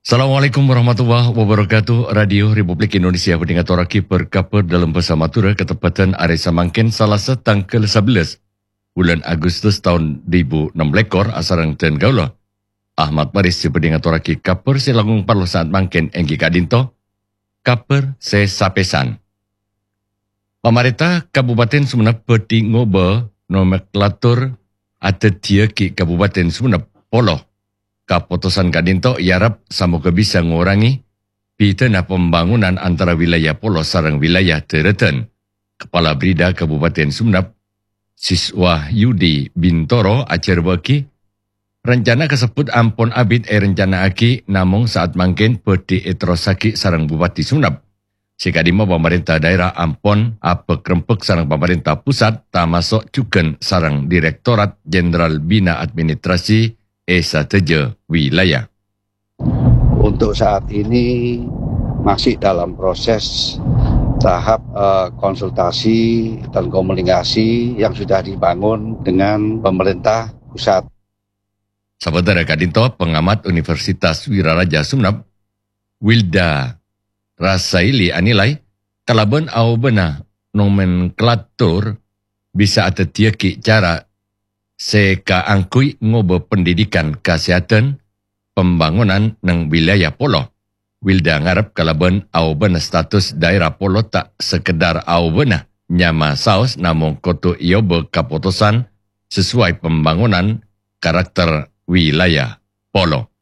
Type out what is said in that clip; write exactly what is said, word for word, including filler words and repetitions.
Assalamualaikum warahmatullahi wabarakatuh. Radio Republik Indonesia pendengar toraki berkabar dalam bersama Tura ketepatan hari Samangkin Salasa tanggal sebelas bulan Agustus tahun dua ribu enam belas asarang ten gaula. Ahmad Maris si pendengar toraki kaper silangung parlo saat mangkin enggi kadinto kaper se sapesan. Pemerintah Kabupaten Sumeneb beti ngoba nomenklatur atetia ki Kabupaten Sumeneb poloh. Keputusan kadinto iarap semoga bisa mengurangi pitana pembangunan antara wilayah Polo sarang wilayah Tereten. Kepala Brida Kabupaten Sumeneb, Siswa Yudi Bintoro acer baki, rencana kesebut ampun abid e rencana aki namung saat mangkin peti etrosaki sarang Bupati Sumeneb. Sikadima pemerintah daerah ampun apa krempek sarang pemerintah pusat tak masuk cuken sarang Direktorat Jenderal Bina Administrasi Esa Teja Wilayah. Untuk saat ini masih dalam proses tahap uh, konsultasi dan komunikasi yang sudah dibangun dengan pemerintah pusat. Saudara Kadinto, pengamat Universitas Wiraraja Sumeneb, Wilda Rasaili anilai, kalaban au bena nomenklatur bisa atetiaki cara seka angkui ngobo pendidikan kesehatan pembangunan nang wilayah Polo. Wilda ngarep kalaban au bena status daerah Polo tak sekedar au bena nyama saus namun koto iobe keputusan sesuai pembangunan karakter wilayah Polo.